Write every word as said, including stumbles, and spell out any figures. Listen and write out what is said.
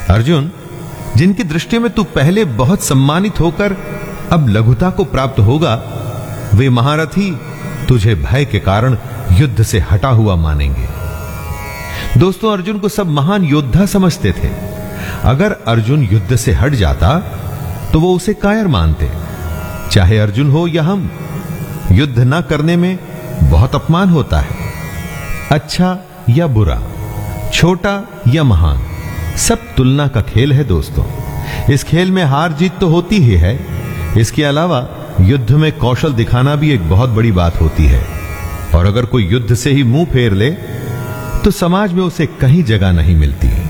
अर्जुन, जिनकी दृष्टि में तू पहले बहुत सम्मानित होकर अब लघुता को प्राप्त होगा, वे महारथी तुझे भय के कारण युद्ध से हटा हुआ मानेंगे। दोस्तों, अर्जुन को सब महान योद्धा समझते थे। अगर अर्जुन युद्ध से हट जाता तो वो उसे कायर मानते। चाहे अर्जुन हो या हम, युद्ध ना करने में बहुत अपमान होता है। अच्छा या बुरा, छोटा या महान, सब तुलना का खेल है दोस्तों। इस खेल में हार जीत तो होती ही है, इसके अलावा युद्ध में कौशल दिखाना भी एक बहुत बड़ी बात होती है। और अगर कोई युद्ध से ही मुंह फेर ले तो समाज में उसे कहीं जगह नहीं मिलती।